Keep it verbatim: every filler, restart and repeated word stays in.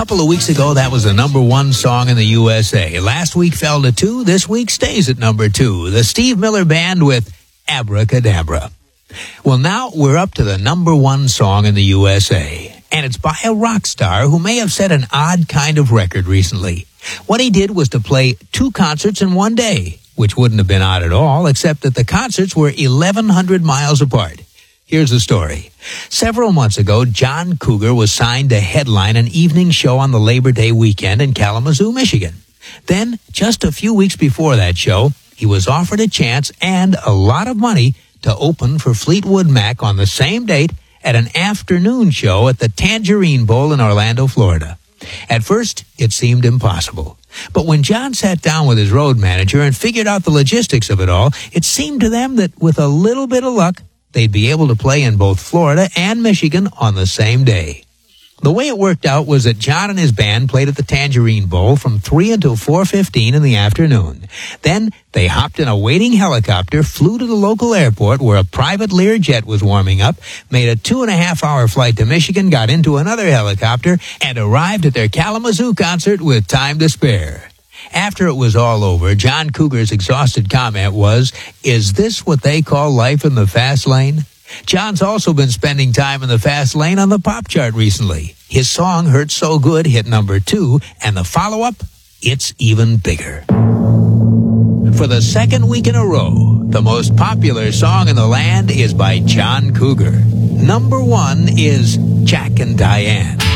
couple of weeks ago, that was the number one song in the U S A. Last week fell to two. This week stays at number two. The Steve Miller Band with Abracadabra. Well, now we're up to the number one song in the U S A. And it's by a rock star who may have set an odd kind of record recently. What he did was to play two concerts in one day, which wouldn't have been odd at all, except that the concerts were eleven hundred miles apart. Here's the story. Several months ago, John Cougar was signed to headline an evening show on the Labor Day weekend in Kalamazoo, Michigan. Then, just a few weeks before that show, he was offered a chance and a lot of money to open for Fleetwood Mac on the same date at an afternoon show at the Tangerine Bowl in Orlando, Florida. At first, it seemed impossible. But when John sat down with his road manager and figured out the logistics of it all, it seemed to them that with a little bit of luck, they'd be able to play in both Florida and Michigan on the same day. The way it worked out was that John and his band played at the Tangerine Bowl from three until four fifteen in the afternoon. Then they hopped in a waiting helicopter, flew to the local airport where a private Learjet was warming up, made a two and a half hour flight to Michigan, got into another helicopter, and arrived at their Kalamazoo concert with time to spare. After it was all over, John Cougar's exhausted comment was, "Is this what they call life in the fast lane?" John's also been spending time in the fast lane on the pop chart recently. His song Hurt So Good hit number two, and the follow-up, It's Even Bigger. For the second week in a row, the most popular song in the land is by John Cougar. Number one is Jack and Diane.